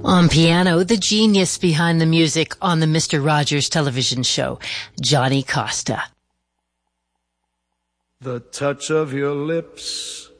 On piano, the genius behind the music on the Mr. Rogers television show, Johnny Costa. The touch of your lips,